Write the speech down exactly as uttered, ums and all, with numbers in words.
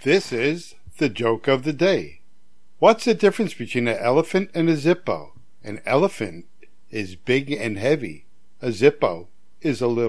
This is the joke of the day. What's the difference between an elephant and a Zippo? An elephant is big and heavy. A Zippo is a little